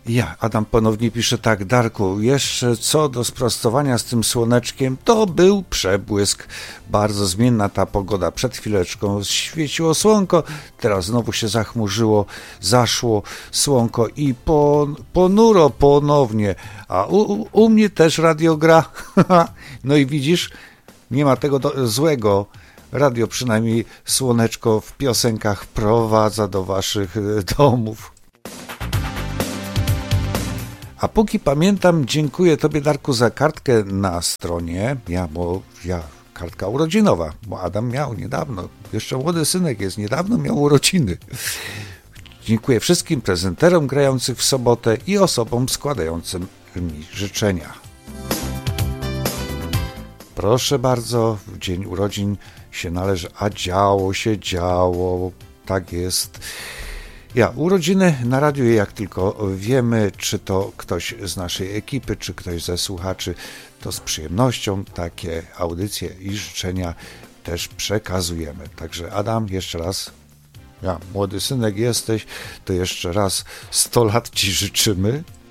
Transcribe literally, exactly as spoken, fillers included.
Ja, Adam ponownie pisze tak, Darku, jeszcze co do sprostowania z tym słoneczkiem, to był przebłysk. Bardzo zmienna ta pogoda. Przed chwileczką świeciło słonko, teraz znowu się zachmurzyło, zaszło słonko i pon, ponuro ponownie. A u, u mnie też radio gra. No i widzisz, nie ma tego do, złego. Radio przynajmniej słoneczko w piosenkach wprowadza do waszych domów. A póki pamiętam, dziękuję Tobie, Darku, za kartkę na stronie. Ja, bo ja, kartka urodzinowa, bo Adam miał niedawno, jeszcze młody synek jest, niedawno miał urodziny. Dziękuję wszystkim prezenterom grających w sobotę i osobom składającym mi życzenia. Proszę bardzo, w dzień urodzin się należy, a działo się, działo, tak jest. Ja, urodziny na radiu, jak tylko wiemy, czy to ktoś z naszej ekipy, czy ktoś ze słuchaczy, to z przyjemnością takie audycje i życzenia też przekazujemy. Także Adam, jeszcze raz, ja, młody synek jesteś, to jeszcze raz sto lat Ci życzymy.